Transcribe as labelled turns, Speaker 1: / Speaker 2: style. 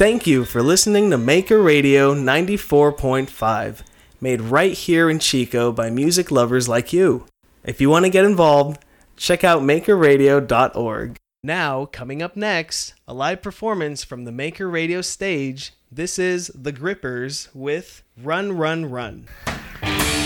Speaker 1: Thank you for listening to Maker Radio 94.5, made right here in Chico by music lovers like you. If you want to get involved, check out makerradio.org. Now, coming up next, a live performance from the Maker Radio stage. This is The Grippers with Run, Run, Run.